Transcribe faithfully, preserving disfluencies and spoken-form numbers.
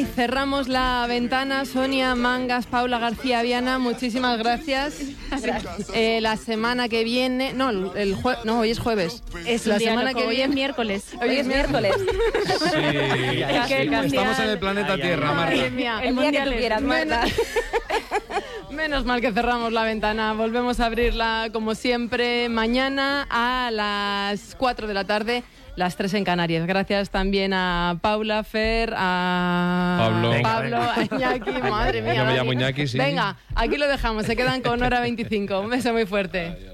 Cerramos la ventana. Sonia Mangas, Paula García Viana, muchísimas gracias. Gracias. Eh, la semana que viene, no, el jue, no, hoy es jueves. Es la semana que que viene hoy es miércoles. Hoy es miércoles. Sí, Hay que sí, cambiar. estamos en el planeta Ay, ay, Tierra, ay. Marta. Madre mía. El día que tú quieras, Marta. Menos mal que cerramos la ventana. Volvemos a abrirla como siempre mañana a las cuatro de la tarde, las tres en Canarias. Gracias también a Paula, Fer, a Pablo. Venga, Pablo, venga. a Iñaki. Madre mía. Yo me Dani. llamo Iñaki, sí. Venga, aquí lo dejamos. Se quedan con Hora veinticinco. Un beso muy fuerte.